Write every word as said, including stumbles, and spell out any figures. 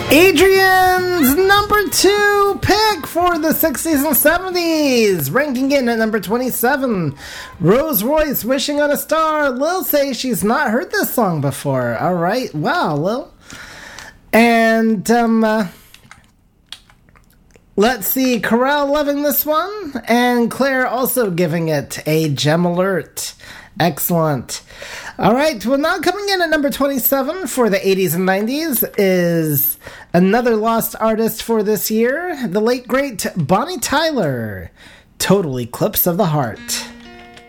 Adrian's number two pick for the sixties and seventies, ranking in at number twenty-seven. Rose Royce, Wishing on a Star. Lil say she's not heard this song before. All right, wow, Lil. And um, uh, let's see, Corral loving this one, and Claire also giving it a gem alert. Excellent. All right, well, now coming in at number twenty-seven for the eighties and nineties is another lost artist for this year, the late, great Bonnie Tyler, Total Eclipse of the Heart.